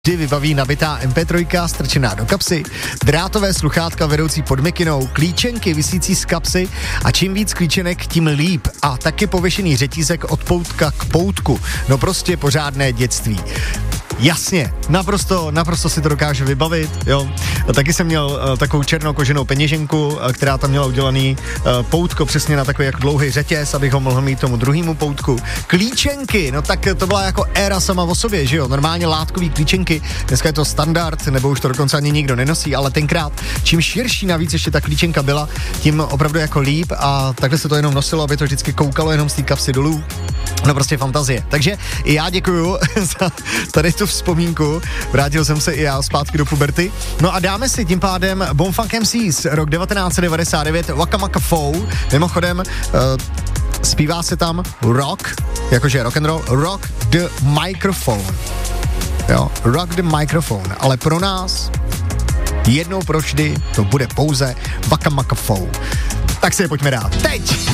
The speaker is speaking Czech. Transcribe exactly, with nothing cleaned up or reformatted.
Kdy vybaví nabitá em pé tři strčená do kapsy, drátové sluchátka vedoucí pod mikinou, klíčenky visící z kapsy a čím víc klíčenek, tím líp. A taky pověšený řetízek od poutka k poutku. No prostě pořádné dětství. Jasně, naprosto, naprosto si to dokážu vybavit, jo. A taky jsem měl uh, takovou černokoženou peněženku, uh, která tam měla udělaný uh, poutko přesně na takový jako dlouhý řetěz, abych ho mohl mít tomu druhému poutku. Klíčenky, no tak to byla jako éra sama o sobě, že jo. Normálně látkový klíčenky, dneska je to standard, nebo už to dokonce ani nikdo nenosí, ale tenkrát, čím širší navíc ještě ta klíčenka byla, tím opravdu jako líp a takhle se to jenom nosilo, aby to vždycky koukalo jenom z té kapsy dolů. No prostě fantazie. Takže i já děkuju za tady tu vzpomínku. Vrátil jsem se i já zpátky do puberty. No a dáme si tím pádem Bomfunk em cés, rok devatenáct set devadesát devět, Waka Maka Fou. Mimochodem, uh, zpívá se tam rock, jakože rock and roll, rock the microphone. Jo, rock the microphone. Ale pro nás jednou provždy to bude pouze Waka Maka Fou. Tak si je pojďme dát. Teď!